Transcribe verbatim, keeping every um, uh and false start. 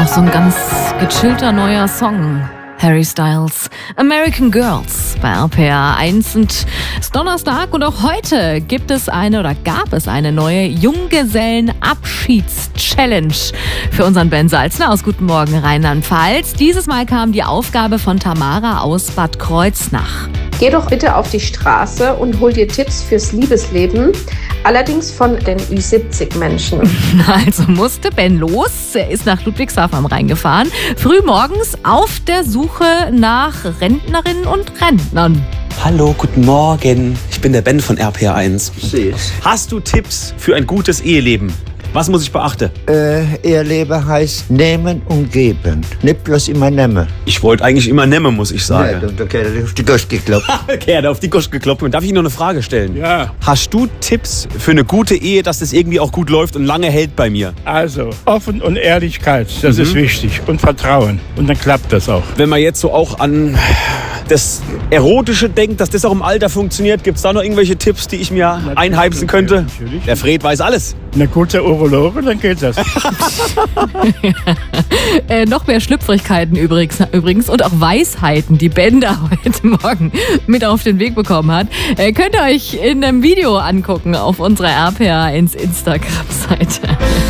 Auch so ein ganz gechillter neuer Song. Harry Styles, American Girls bei R P R eins. Und es ist Donnerstag und auch heute gibt es eine oder gab es eine neue Junggesellen-Abschieds-Challenge für unseren Ben Salzner aus Guten Morgen Rheinland-Pfalz. Dieses Mal kam die Aufgabe von Tamara aus Bad Kreuznach. Geh doch bitte auf die Straße und hol dir Tipps fürs Liebesleben, allerdings von den Ü siebzig Menschen. Also musste Ben los. Er ist nach Ludwigshafen am Rhein gefahren. Frühmorgens auf der Suche nach Rentnerinnen und Rentnern. Hallo, guten Morgen. Ich bin der Ben von R P R eins. Süß. Hast du Tipps für ein gutes Eheleben? Was muss ich beachten? Äh, Eheleben heißt nehmen und geben. Nicht bloß immer nehmen. Ich wollte eigentlich immer nehmen, muss ich sagen. Ja, da geht er auf die Gosch geklopft. Okay, er hat auf die Gosch geklopft. Darf ich noch eine Frage stellen? Ja, Hast du Tipps für eine gute Ehe, dass das irgendwie auch gut läuft und lange hält bei mir? also offen und Ehrlichkeit, das Mhm. ist wichtig. Und Vertrauen. Und dann klappt das auch. Wenn man jetzt so auch an das Erotische denkt, dass das auch im Alter funktioniert, gibt es da noch irgendwelche Tipps, die ich mir einheimsen könnte? Natürlich. Der Fred weiß alles. Eine gute Urologe, dann geht das. Äh, noch mehr Schlüpfrigkeiten übrigens, übrigens und auch Weisheiten, die Ben da heute Morgen mit auf den Weg bekommen hat. Äh, könnt ihr euch in einem Video angucken auf unserer R P R eins Instagram-Seite.